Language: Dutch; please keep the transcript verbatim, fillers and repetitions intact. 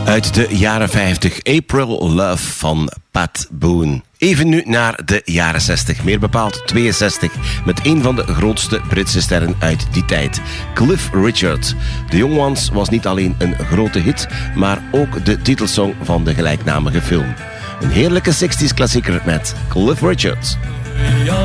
Uit de jaren vijftig, April Love van Pat Boone. Even nu naar de jaren zestig, meer bepaald tweeënzestig, met een van de grootste Britse sterren uit die tijd, Cliff Richard. The Young Ones was niet alleen een grote hit, maar ook de titelsong van de gelijknamige film. Een heerlijke zestig's klassieker met Cliff Richard.